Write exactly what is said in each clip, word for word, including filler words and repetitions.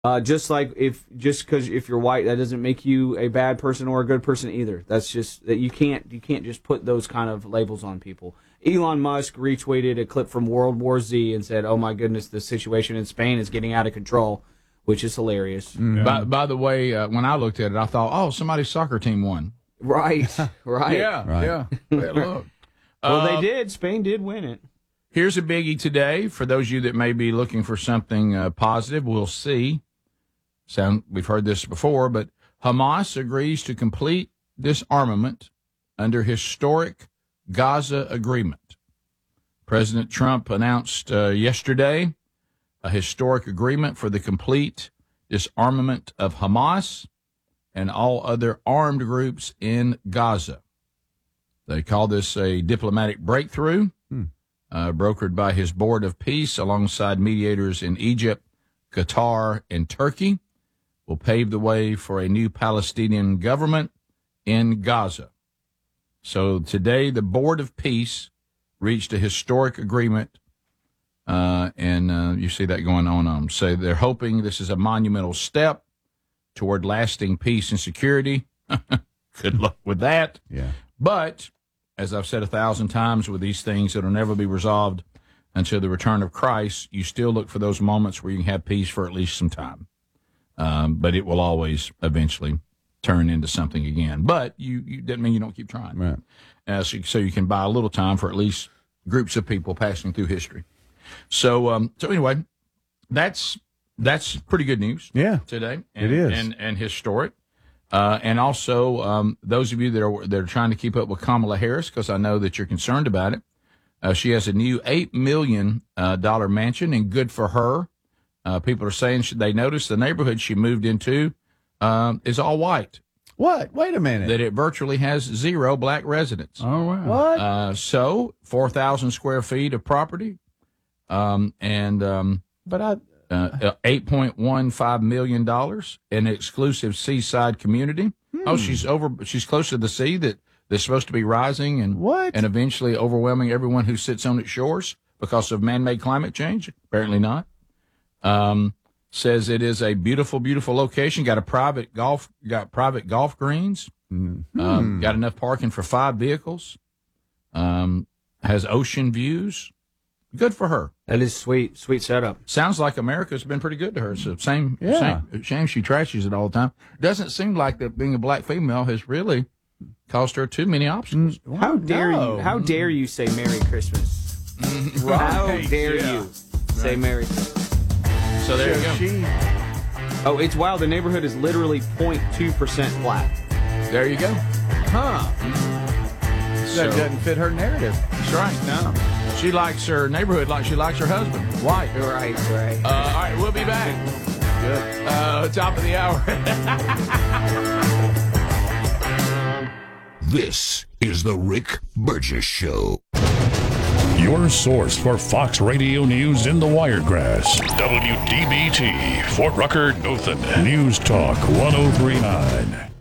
Uh, just like if just because if you're white, that doesn't make you a bad person or a good person either. That's just that you can't you can't just put those kind of labels on people. Elon Musk retweeted a clip from World War Z and said, "Oh my goodness, the situation in Spain is getting out of control," which is hilarious. Mm. By, by the way, uh, when I looked at it, I thought, "Oh, somebody's soccer team won." Right, right, yeah, right. yeah. Well, look. well, uh, they did. Spain did win it. Here's a biggie today for those of you that may be looking for something uh, positive. We'll see. Sound we've heard this before, but Hamas agrees to complete disarmament under historic Gaza agreement. President Trump announced uh, yesterday a historic agreement for the complete disarmament of Hamas and all other armed groups in Gaza. They call this a diplomatic breakthrough, hmm. uh, brokered by his Board of Peace alongside mediators in Egypt, Qatar, and Turkey. Will pave the way for a new Palestinian government in Gaza. So today, the Board of Peace reached a historic agreement, uh, and uh, you see that going on. Um, so they're hoping this is a monumental step toward lasting peace and security. Good luck with that. Yeah. But, as I've said a thousand times with these things that will never be resolved until the return of Christ, you still look for those moments where you can have peace for at least some time. Um, but it will always eventually turn into something again. But you, you doesn't mean you don't keep trying. Right. Uh, so, so you can buy a little time for at least groups of people passing through history. So, um, so anyway, that's that's pretty good news. Yeah, today. And, it is, and and historic. Uh, and also, um, those of you that are that are trying to keep up with Kamala Harris, because I know that you're concerned about it. Uh, she has a new eight million uh, dollar mansion, and good for her. Uh, people are saying should they notice the neighborhood she moved into um, is all white. What? Wait a minute. That it virtually has zero black residents. Oh, wow. What? Uh, so, four thousand square feet of property um, and um, but I, uh, eight point one five million dollars in an exclusive seaside community. Hmm. Oh, she's over. She's close to the sea that that's supposed to be rising and what? and eventually overwhelming everyone who sits on its shores because of man-made climate change. Apparently not. Um, says it is a beautiful, beautiful location. Got a private golf, got private golf greens. Mm-hmm. Um, got enough parking for five vehicles. Um, has ocean views. Good for her. That is sweet, sweet setup. Sounds like America's been pretty good to her. So same, yeah. same shame she trashes it all the time. Doesn't seem like that being a black female has really caused her too many obstacles. Mm, how dare no. you? How dare you say Merry Christmas? Right. How dare yeah. you say right. Merry Christmas? So there you go. She, oh, it's wild. The neighborhood is literally zero point two percent black. There you go. huh? So, That doesn't fit her narrative. that's right. No. She likes her neighborhood like she likes her husband. White. Right, right. Uh, all right, we'll be back. Good. Uh, top of the hour. This is the Rick Burgess Show. Your source for Fox Radio News in the Wiregrass. W D B T, Fort Rucker, Dothan. News Talk one oh three point nine.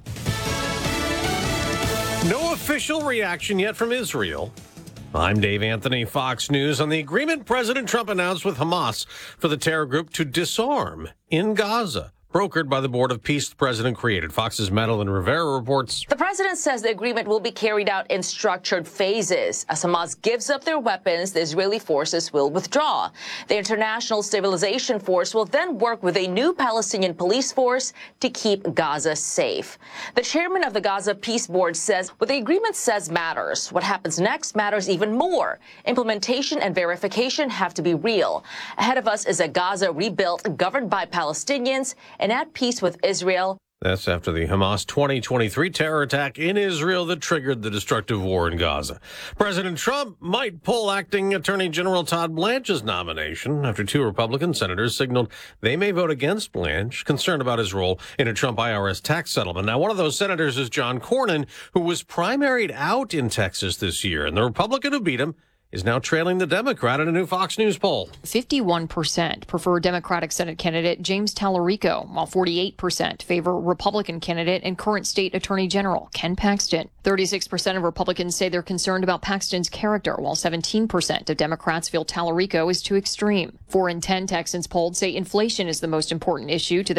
No official reaction yet from Israel. I'm Dave Anthony, Fox News, on the agreement President Trump announced with Hamas for the terror group to disarm in Gaza. Brokered by the Board of Peace the president created. Fox's Madeline Rivera reports. The president says the agreement will be carried out in structured phases. As Hamas gives up their weapons, the Israeli forces will withdraw. The International Stabilization Force will then work with a new Palestinian police force to keep Gaza safe. The chairman of the Gaza Peace Board says what the agreement says matters. What happens next matters even more. Implementation and verification have to be real. Ahead of us is a Gaza rebuilt, governed by Palestinians, and at peace with Israel. That's after the Hamas twenty twenty-three terror attack in Israel that triggered the destructive war in Gaza. President Trump might pull acting Attorney General Todd Blanche's nomination after two Republican senators signaled they may vote against Blanche, concerned about his role in a Trump I R S tax settlement. Now, one of those senators is John Cornyn, who was primaried out in Texas this year, and the Republican who beat him is now trailing the Democrat in a new Fox News poll. fifty-one percent prefer Democratic Senate candidate James Tallarico, while forty-eight percent favor Republican candidate and current state attorney general Ken Paxton. thirty-six percent of Republicans say they're concerned about Paxton's character, while seventeen percent of Democrats feel Tallarico is too extreme. Four in ten Texans polled say inflation is the most important issue to